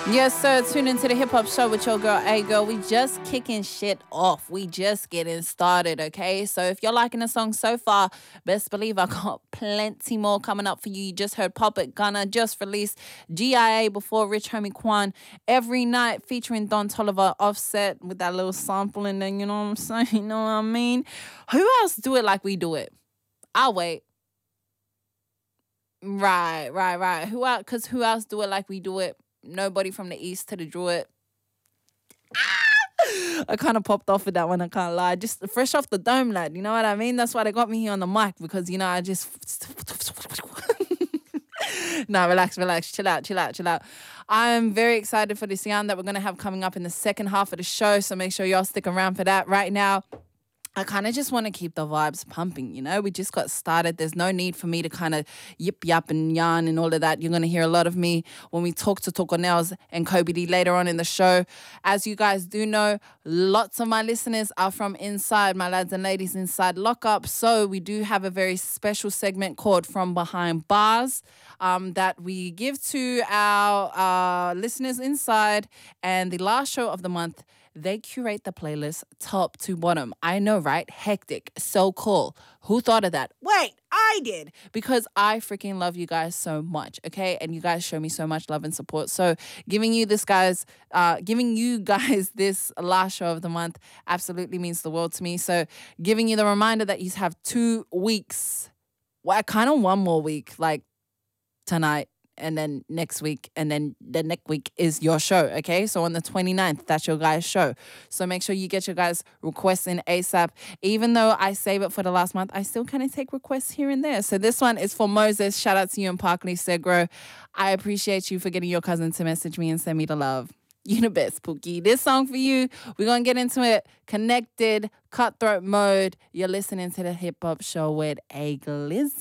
Yes, sir. Tune into the Hip Hop Show with your girl, A Girl. We just kicking shit off. We just getting started, okay? So if you're liking the song so far, best believe I got plenty more coming up for you. You just heard Pop It Gunna just released GIA before Rich Homie Quan every night featuring Don Toliver, Offset with that little sample in there, you know what I'm saying? You know what I mean? Who else do it like we do it? I'll wait. Right. Who else? Because who else do it like we do it? Nobody from the east to the Druid. I kind of popped off with that one, I can't lie. Just fresh off the dome, lad. You know what I mean? That's why they got me here on the mic because, you know, I just... Nah, relax. Chill out. I'm very excited for this yarn that we're going to have coming up in the second half of the show, so make sure y'all stick around for that. Right now, I kind of just want to keep the vibes pumping, you know? We just got started. There's no need for me to kind of yap and yarn and all of that. You're going to hear a lot of me when we talk to Tokonels and Kobe D later on in the show. As you guys do know, lots of my listeners are from inside, my lads and ladies inside lockup. So we do have a very special segment called From Behind Bars that we give to our listeners inside. And the last show of the month, they curate the playlist top to bottom. I know, right? Hectic. So cool. Who thought of that? Wait, I did. Because I freaking love you guys so much, okay? And you guys show me so much love and support. So giving you guys this last show of the month absolutely means the world to me. So giving you the reminder that you have 2 weeks. Well, kind of one more week, like tonight. And then next week, and then the next week is your show, okay? So on the 29th, that's your guys' show. So make sure you get your guys' requests in ASAP. Even though I save it for the last month, I still kind of take requests here and there. So this one is for Moses. Shout out to you and Parkley Segro. I appreciate you for getting your cousin to message me and send me the love. You the best, Pookie. This song for you, we're going to get into it. Connected, Cutthroat Mode. You're listening to the Hip Hop Show with A Glizzy.